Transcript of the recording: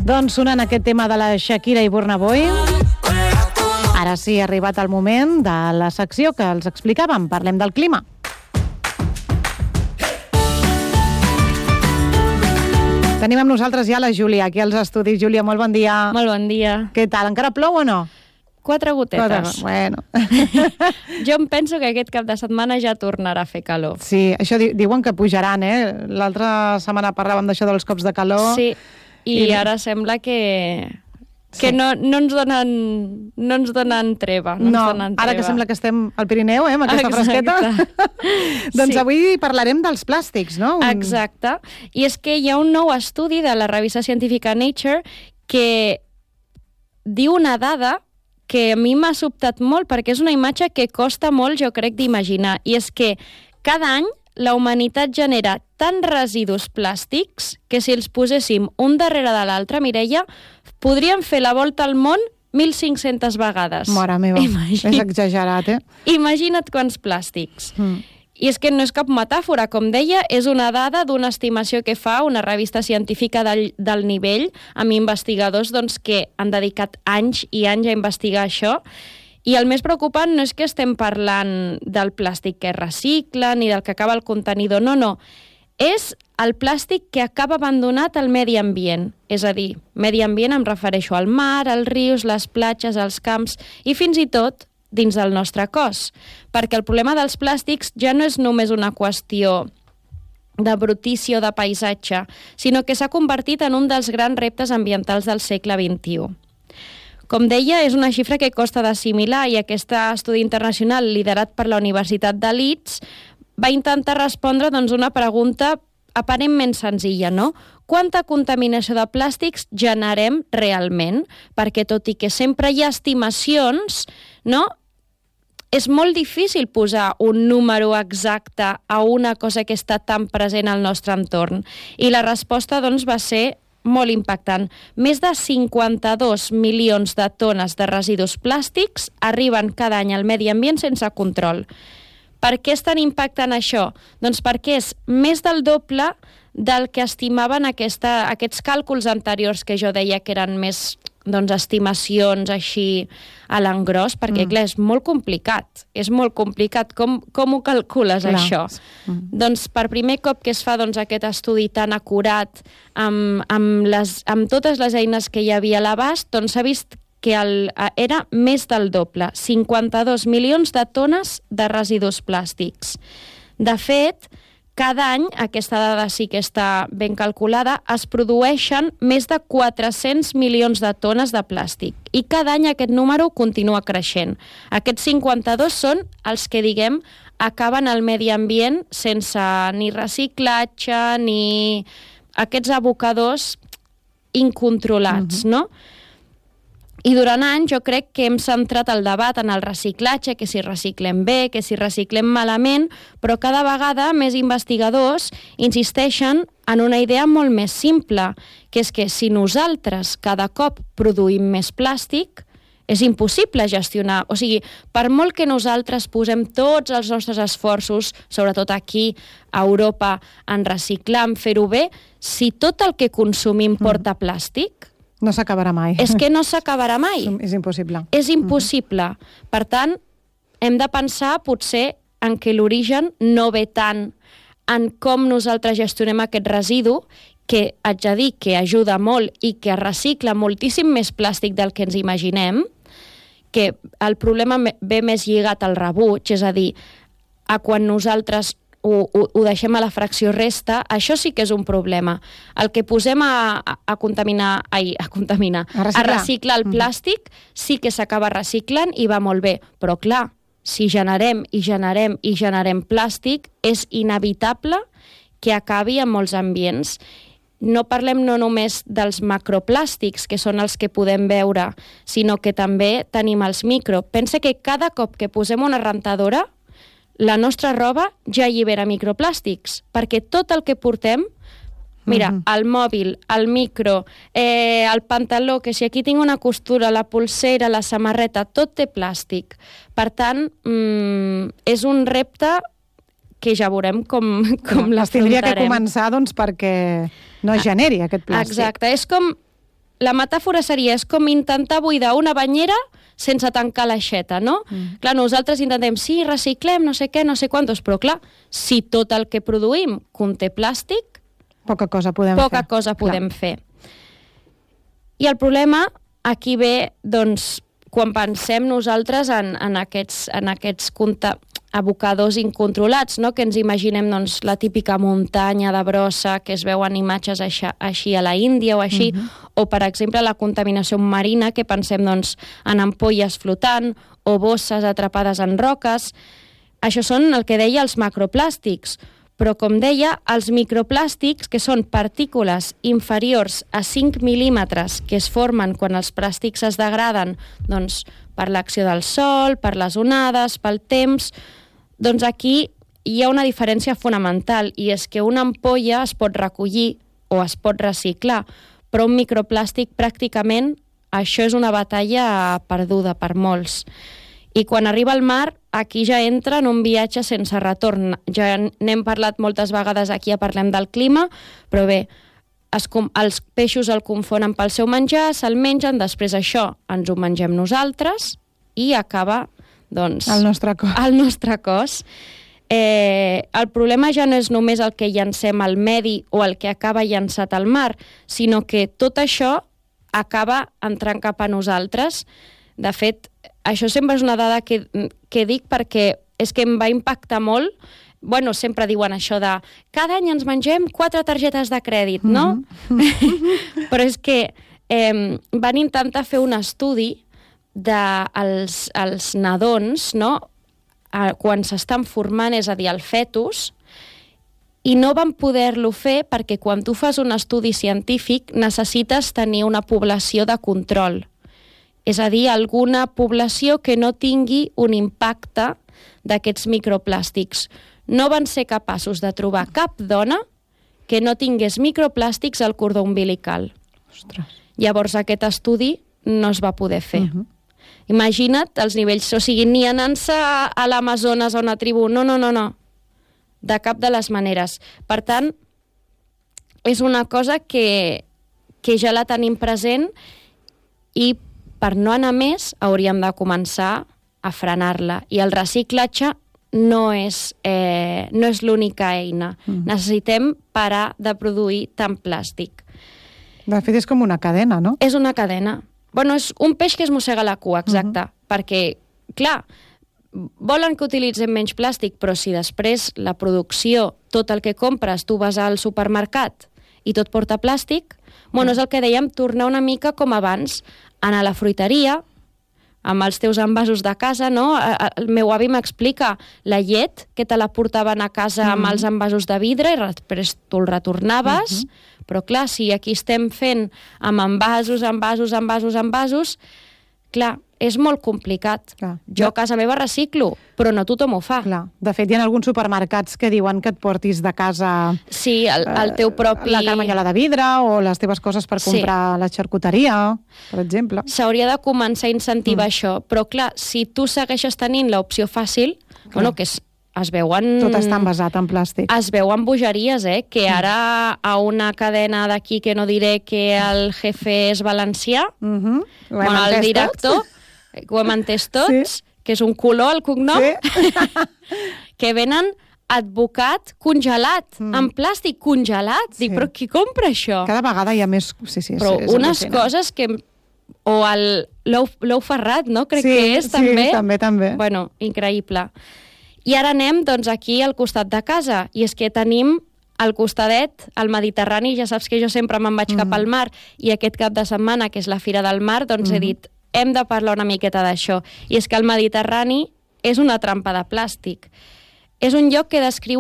Doncs sonant aquest tema de la Shakira i Burna Boy, ara sí ha arribat el moment de la secció que els explicàvem. Parlem del clima. Tenim amb nosaltres ja la Júlia, aquí als estudis. Júlia, molt bon dia. Molt bon dia. Què tal? Encara plou o no? 4 gotetes. Bueno. Jo em penso que aquest cap de setmana ja tornarà a fer calor. Sí, això diuen que pujaran, eh? L'altra setmana parlàvem d'això dels cops de calor. Sí, i ara sembla que no ens donen treva. Ara que sembla que estem al Pirineu, amb aquesta fresqueta. Doncs avui parlarem dels plàstics, no? Exacte. I és que hi ha un nou estudi de la revista científica Nature que diu una dada que a mi m'ha sobtat molt, perquè és una imatge que costa molt, jo crec, d'imaginar. I és que cada any la humanitat genera tants residus plàstics que si els poséssim un darrere de l'altre, Mireia, podríem fer la volta al món 1.500 vegades. Mare meva, és exagerat, eh? Imagina't quants plàstics. I és que no és cap metàfora, com deia, és una dada d'una estimació que fa una revista científica del nivell, amb investigadors que han dedicat anys i anys a investigar això. I el més preocupant no és que estem parlant del plàstic que es recicla ni del que acaba el contenidor, no. És el plàstic que acaba abandonat al medi ambient. És a dir, medi ambient em refereixo al mar, als rius, les platges, els camps i fins i tot dins del nostre cos. Perquè el problema dels plàstics ja no és només una qüestió de brutícia o de paisatge, sinó que s'ha convertit en un dels grans reptes ambientals del segle XXI. Com deia, és una xifra que costa d'assimilar i aquest estudi internacional liderat per la Universitat de Leeds va intentar respondre una pregunta aparentment senzilla, no? Quanta contaminació de plàstics generem realment? Perquè tot i que sempre hi ha estimacions, no? És molt difícil posar un número exacte a una cosa que està tan present al nostre entorn. I la resposta, va ser molt impactant. Més de 52 milions de tones de residus plàstics arriben cada any al medi ambient sense control. Per què és tan impactant això? Doncs perquè és més del doble del que estimaven aquests càlculs anteriors que jo deia que eren més estimacions així a l'engròs, perquè clar, és molt complicat. És molt complicat. Com ho calcules, això? Doncs per primer cop que es fa aquest estudi tan acurat amb totes les eines que hi havia a l'abast, s'ha vist que era més del doble, 52 milions de tones de residus plàstics. De fet, cada any, aquesta dada sí que està ben calculada, es produeixen més de 400 milions de tones de plàstic. I cada any aquest número continua creixent. Aquests 52 són els que, diguem, acaben al medi ambient sense ni reciclatge ni aquests abocadors incontrolats, no? I durant anys jo crec que hem centrat el debat en el reciclatge, que si reciclem bé, que si reciclem malament, però cada vegada més investigadors insisteixen en una idea molt més simple, que és que si nosaltres cada cop produïm més plàstic, és impossible gestionar. O sigui, per molt que nosaltres posem tots els nostres esforços, sobretot aquí a Europa, en reciclar, en fer-ho bé, si tot el que consumim porta plàstic, no s'acabarà mai. És que no s'acabarà mai. És impossible. És impossible. Per tant, hem de pensar potser en que l'origen no ve tant en com nosaltres gestionem aquest residu, que haig de dir que ajuda molt i que recicla moltíssim més plàstic del que ens imaginem, que el problema ve més lligat al rebuig, és a dir, a quan nosaltres ho deixem a la fracció resta, això sí que és un problema. El que posem a reciclar el plàstic sí que s'acaba reciclant i va molt bé, però clar, si generem plàstic, és inevitable que acabi en molts ambients. No parlem no només dels macroplàstics, que són els que podem veure, sinó que també tenim els micro. Pensa que cada cop que posem una rentadora, la nostra roba ja allibera microplàstics, perquè tot el que portem, mira, el mòbil, el micro, el pantaló, que si aquí tinc una costura, la polsera, la samarreta, tot té plàstic. Per tant, és un repte que ja veurem com l'afrontarem. Tindria que començar perquè no es generi aquest plàstic. Exacte, és com la metàfora seria, és com intentar buidar una banyera sense tancar l'aixeta, no? Clar, nosaltres intentem, sí, reciclem, no sé què, no sé quantos, però clar, si tot el que produïm conté plàstic, poca cosa podem fer. I el problema aquí ve, doncs, quan pensem nosaltres en aquests abocadors incontrolats, no? Que ens imaginem doncs, la típica muntanya de brossa que es veuen imatges així a la Índia o així, o per exemple la contaminació marina, que pensem doncs, en ampolles flotant o bosses atrapades en roques. Això són el que deia els macroplàstics, però com deia, els microplàstics, que són partícules inferiors a 5 mil·límetres que es formen quan els plàstics es degraden doncs, per l'acció del sol, per les onades, pel temps, doncs aquí hi ha una diferència fonamental, i és que una ampolla es pot recollir o es pot reciclar, però un microplàstic pràcticament això és una batalla perduda per molts. I quan arriba al mar, aquí ja entra en un viatge sense retorn. Ja n'hem parlat moltes vegades aquí a Parlem del Clima, però bé, els peixos el confonen pel seu menjar, se'l mengen, després això ens ho mengem nosaltres i acaba doncs, al nostre cos. El problema ja no és només el que llancem al medi o el que acaba llançat al mar, sinó que tot això acaba entrant cap a nosaltres. De fet, això sempre és una dada que dic perquè és que em va impactar molt. Bueno, sempre diuen això de cada any ens mengem 4 targetes de crèdit, no? Però és que van intentar fer un estudi dels nadons, no? Quan s'estan formant, és a dir, el fetus, i no van poder-lo fer perquè quan tu fas un estudi científic necessites tenir una població de control. És a dir, alguna població que no tingui un impacte d'aquests microplàstics. No van ser capaços de trobar cap dona que no tingués microplàstics al cordó umbilical. Ostres. Llavors aquest estudi no es va poder fer. Imagina't els nivells, o sigui, ni anant-se a l'Amazones a una tribu, no. De cap de les maneres. Per tant, és una cosa que ja la tenim present i per no anar més hauríem de començar a frenar-la. I el reciclatge no és l'única eina. Necessitem parar de produir tant plàstic. De fet, és com una cadena, no? És una cadena. Bueno, és un peix que es mossega la cua, exacte. Perquè, clar, volen que utilitzem menys plàstic, però si després la producció, tot el que compres, tu vas al supermercat i tot porta plàstic, bueno, és el que dèiem, tornar una mica com abans, anar a la fruiteria, amb els teus envasos de casa, no? El meu avi m'explica la llet, que te la portaven a casa amb els envasos de vidre i després tu el retornaves, però clar, si aquí estem fent amb envasos, clar, és molt complicat. Clar. Jo a casa meva reciclo, però no tothom ho fa. Clar. De fet, hi ha alguns supermercats que diuen que et portis de casa sí, el teu propi... la carmanyola de vidre o les teves coses per comprar a la xarcuteria, per exemple. S'hauria de començar a incentivar això, però clar, si tu segueixes tenint l'opció fàcil, bueno, que es veuen... Tot està envasat en plàstic. Es veuen bogeries, que ara a una cadena d'aquí, que no diré que el jefe és valencià, el director, ho hem entès tots, que és un color el cognom, que venen advocat congelat, en plàstic congelat. Dic, però qui compra això? Cada vegada hi ha més... Però unes coses que... O l'ou ferrat, no? Crec que és, també. Sí, també. Bueno, increïble. I ara anem, doncs, aquí al costat de casa. I és que tenim al costadet, al Mediterrani, ja saps que jo sempre me'n vaig cap al mar, i aquest cap de setmana, que és la Fira del Mar, doncs he dit, hem de parlar una miqueta d'això. I és que el Mediterrani és una trampa de plàstic. És un lloc que descriu